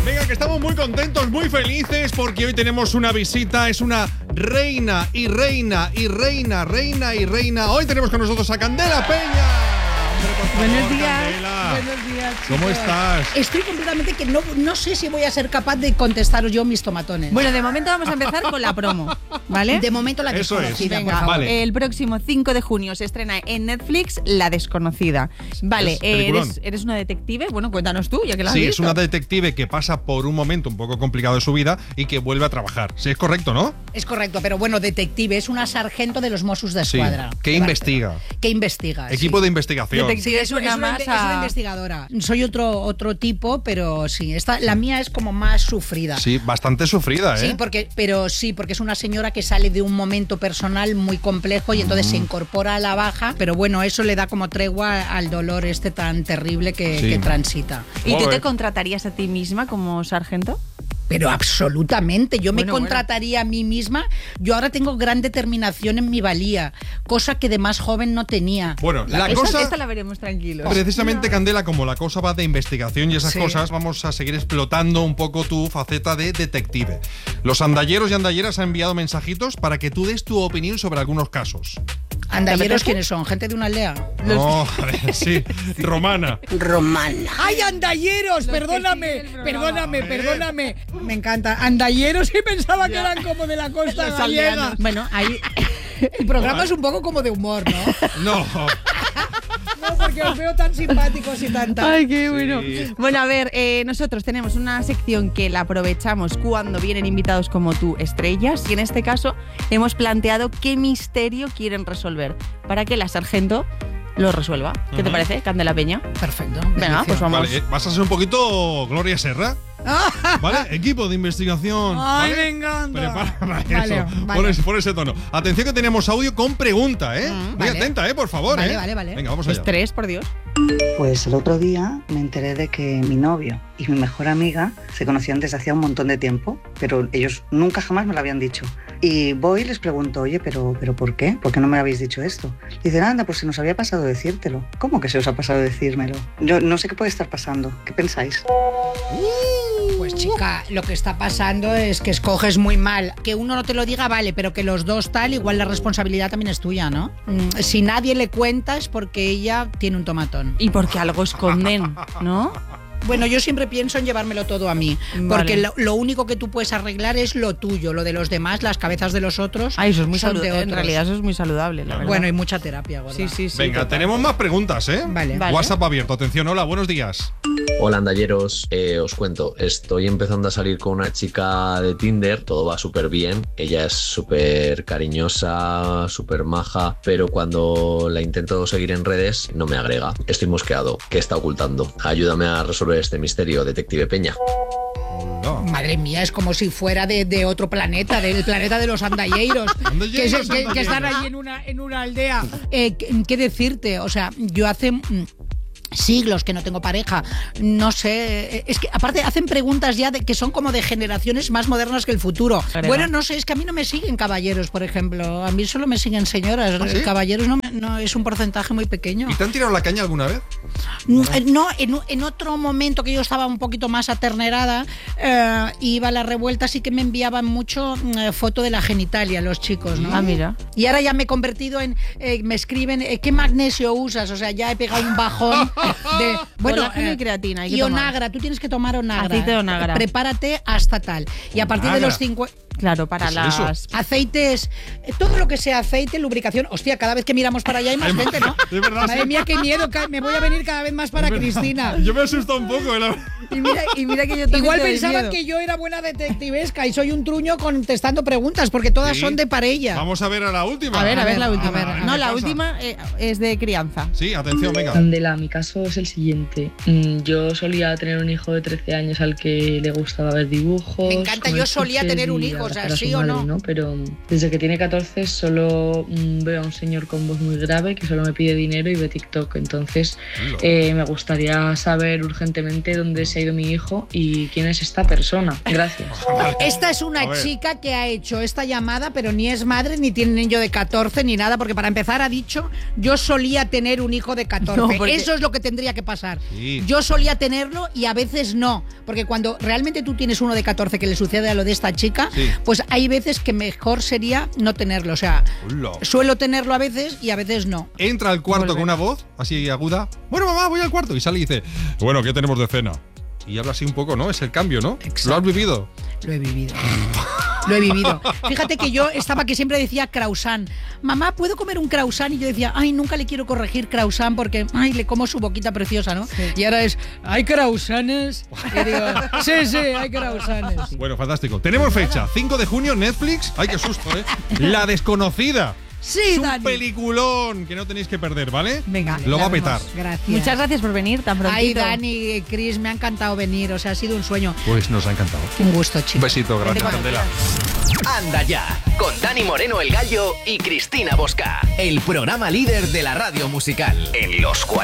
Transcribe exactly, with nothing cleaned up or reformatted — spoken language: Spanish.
Venga, que estamos muy contentos, muy felices porque hoy tenemos una visita. Es una reina y reina y reina, reina y reina. Hoy tenemos con nosotros a Candela Peña. Buenos días. Candela. Buenos días, chicos. ¿Cómo estás? Estoy completamente que no, no sé si voy a ser capaz de contestaros yo mis tomatones. Bueno, de momento vamos a empezar con la promo, ¿vale? De momento la Eso desconocida, es. por Venga, favor. Vale. el próximo cinco de junio se estrena en Netflix La Desconocida. Vale, Es eh, peliculón. eres, eres una detective. Bueno, cuéntanos tú, ya que la has Sí, visto. es una detective que pasa por un momento un poco complicado de su vida y que vuelve a trabajar. Sí, es correcto, ¿no? Es correcto, pero bueno, detective, es una sargento de los Mossos de Sí. Escuadra. Que investiga. Que investiga. Equipo sí. de investigación. Detective Es, suena es una, más es a- una investigadora. Soy otro, otro tipo, pero sí, esta, la mía es como más sufrida. Sí, bastante sufrida, ¿eh? Sí, porque, pero sí, porque es una señora que sale de un momento personal muy complejo y entonces Mm. se incorpora a la baja, pero bueno, eso le da como tregua al dolor este tan terrible que, Sí. que transita. ¿Y tú Joder. te contratarías a ti misma como sargento? Pero absolutamente, yo me Bueno, contrataría a mí misma. Yo ahora tengo gran determinación en mi valía, cosa que de más joven no tenía. Bueno, la Esta- cosa... Esta la veremos tranquilos. Precisamente, Candela, como la cosa va de investigación y esas Sí. cosas, vamos a seguir explotando un poco tu faceta de detective. Los andalleros y andalleras han enviado mensajitos para que tú des tu opinión sobre algunos casos. ¿Andalleros apetece? quiénes son? ¿Gente de una aldea? No, a ver, sí, romana. Romana. ¡Ay, andalleros! Perdóname, siguen el programa. perdóname, A ver. perdóname. Me encanta. Andalleros y pensaba que eran como de la costa Los gallega. aldeanos. Bueno, ahí. El programa es un poco como de humor, ¿no? No, No, porque os veo tan simpáticos y tan tan. Ay, qué bueno. Sí. Bueno, a ver, eh, nosotros tenemos una sección que la aprovechamos cuando vienen invitados como tú, estrellas, y en este caso hemos planteado qué misterio quieren resolver para que la sargento lo resuelva. ¿Qué te Ujú. parece, Candela Peña? Perfecto. Venga, pues vamos. vale, eh, vas a ser un poquito Gloria Serra, ¿vale? Equipo de investigación. Ay, ¿vale? me encanta. Prepara para Vale, eso. vale. Pon ese, pon ese tono. Atención que tenemos audio con pregunta, ¿eh? Mm, Muy vale. atenta, ¿eh? Por favor, Vale, ¿eh? vale, vale. Venga, vamos allá. Estrés, por Dios. Pues el otro día me enteré de que mi novio y mi mejor amiga se conocían desde hacía un montón de tiempo, pero ellos nunca jamás me lo habían dicho. Y voy y les pregunto, oye, ¿pero, pero por qué? ¿Por qué no me habéis dicho esto? Dicen, anda, pues se nos había pasado decírtelo. ¿Cómo que se os ha pasado decírmelo? Yo no sé qué puede estar pasando. ¿Qué pensáis? Pues chica, lo que está pasando es que escoges muy mal. Que uno no te lo diga, vale, pero que los dos tal, igual la responsabilidad también es tuya, ¿no? Mm, Si nadie le cuenta es porque ella tiene un tomatón. Y porque algo esconden, ¿no? Bueno, yo siempre pienso en llevármelo todo a mí, Vale. porque lo, lo único que tú puedes arreglar es lo tuyo, lo de los demás, las cabezas de los otros. Ay, eso es muy son de saludable. En otros. realidad eso es muy saludable, la verdad. Bueno, y mucha terapia, gorda. sí, sí, sí. Venga, total. tenemos más preguntas, ¿eh? Vale. Vale. WhatsApp abierto. Atención, hola, buenos días. Hola andalleros, eh, os cuento, estoy empezando a salir con una chica de Tinder, todo va súper bien, ella es súper cariñosa, súper maja, pero cuando la intento seguir en redes no me agrega, estoy mosqueado, ¿qué está ocultando? Ayúdame a resolver este misterio, detective Peña. Hola. Madre mía, es como si fuera de, de otro planeta, del planeta de los andalleiros, que, se- Andalleiros, que- que están andalleiros. allí en una, en una aldea. Eh, ¿qué, qué decirte? O sea, yo hace mm, siglos que no tengo pareja, no sé, eh, es que aparte hacen preguntas ya de, que son como de generaciones más modernas que el futuro. Verdad. Bueno, no sé, es que a mí no me siguen caballeros, por ejemplo, a mí solo me siguen señoras, ¿Ah, sí? caballeros no, me- no es un porcentaje muy pequeño. ¿Y te han tirado la caña alguna vez? No, en, en otro momento que yo estaba un poquito más aternerada, eh, iba a la revuelta, sí que me enviaban mucho eh, foto de la genitalia los chicos, ¿no? Ah, mira. Y ahora ya me he convertido en, eh, me escriben, eh, ¿qué magnesio usas? O sea, ya he pegado un bajón de, bueno, Colágeno y creatina hay que y tomar. onagra, tú tienes que tomar onagra. Aceite de onagra. Prepárate hasta tal. Y a partir de Onagra. los cincuenta... Claro, para ¿Qué es eso? las... Aceites, eh, todo lo que sea aceite, lubricación. Hostia, cada vez que miramos para allá hay más Hay gente, más- ¿no? es verdad, Madre sí. mía, qué miedo, ca- me voy a venir cada vez más para Es verdad. Cristina. Yo me asusto un poco, ¿eh? la- Y mira, y mira que yo también Igual te doy pensaban miedo. que yo era buena detectivesca y soy un truño contestando preguntas, porque todas Sí. son de parella. Vamos a ver a la última. A ver, a ver la A última. ver, a ver, no, ¿qué la pasa? última eh, es de crianza. Sí, atención, venga. Candela, mi caso es el siguiente. Mm, Yo solía tener un hijo de trece años al que le gustaba ver dibujos. Me encanta, comer yo solía chuches tener un y hijo. o sea, abrazar a sí su o madre, no. ¿no? Pero desde que tiene catorce solo mm, veo a un señor con voz muy grave que solo me pide dinero y ve TikTok. Entonces eh, me gustaría saber urgentemente dónde se ha ido mi hijo y quién es esta persona. Gracias. Esta es una chica que ha hecho esta llamada, pero ni es madre, ni tiene niño de catorce, ni nada, porque para empezar ha dicho, yo solía tener un hijo de catorce. No, porque... Eso es lo que tendría que pasar. Sí. Yo solía tenerlo y a veces no, porque cuando realmente tú tienes uno de catorce que le sucede a lo de esta chica, Sí. pues hay veces que mejor sería no tenerlo. O sea, Hola. suelo tenerlo a veces y a veces no. Entra al cuarto con una voz así aguda. Bueno, mamá, voy al cuarto. Y sale y dice, bueno, ¿qué tenemos de cena? Y habla así un poco, ¿no? Es el cambio, ¿no? Exacto. ¿Lo has vivido? Lo he vivido. Lo he vivido. Fíjate que yo estaba que siempre decía croissant. Mamá, ¿puedo comer un croissant? Y yo decía, ay, nunca le quiero corregir croissant porque, ay, le como su boquita preciosa, ¿no? Sí. Y ahora es, ¿hay croissants? Y digo, sí, sí, hay croissants. Bueno, fantástico. Tenemos fecha, cinco de junio, Netflix. Ay, qué susto, ¿eh? La Desconocida. Sí, es un Dani. peliculón que no tenéis que perder, ¿vale? Venga, lo va a vemos. petar. Gracias. Muchas gracias por venir tan prontito. Ay, Dani, Chris, me ha encantado venir. O sea, ha sido un sueño. Pues nos ha encantado. Un gusto, chicos. Un besito, gracias, Vente Candela. Anda ya, con Dani Moreno el Gallo y Cristina Bosca. El programa líder de la radio musical en los cuarenta.